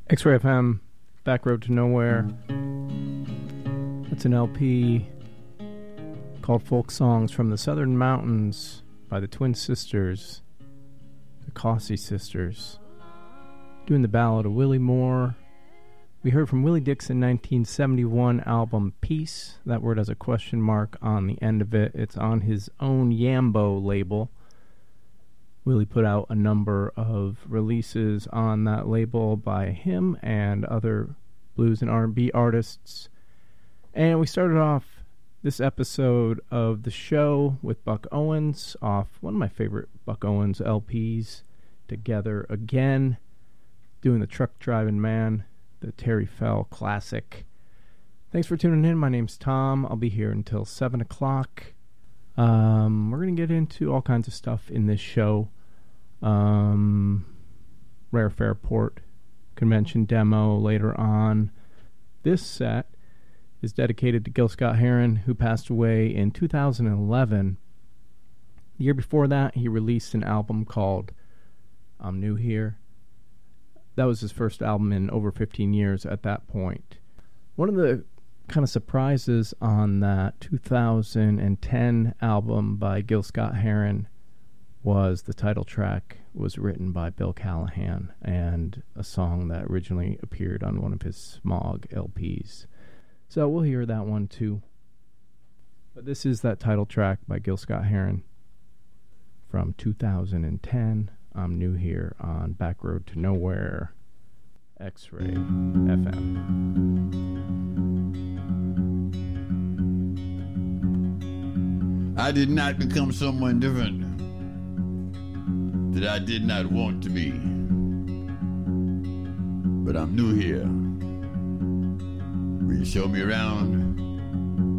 X-Ray FM, Back Road to Nowhere. It's an LP called Folk Songs from the Southern Mountains by the Twin Sisters, the Cossey Sisters, doing the ballad of Willie Moore. We heard from Willie Dixon 1971 album Peace. That word has a question mark on the end of it. It's on his own Yambo label. Willie put out a number of releases on that label by him and other blues and R&B artists. And we started off this episode of the show with Buck Owens off one of my favorite Buck Owens LPs, Together Again, doing the Truck Driving Man, the Terry Fell classic. Thanks for tuning in. My name's Tom. I'll be here until 7 o'clock. We're going to get into all kinds of stuff in this show. Rare Fairport convention demo later on. This set is dedicated to Gil Scott-Heron, who passed away in 2011. The year before that, he released an album called I'm New Here. That was his first album in over 15 years at that point. One of the kind of surprises on that 2010 album by Gil Scott-Heron was the title track was written by Bill Callahan, and a song that originally appeared on one of his Smog LPs. So we'll hear that one too. But this is that title track by Gil Scott-Heron from 2010. I'm New Here on Back Road to Nowhere, X-Ray FM. I did not become someone different that I did not want to be. But I'm new here. Will you show me around?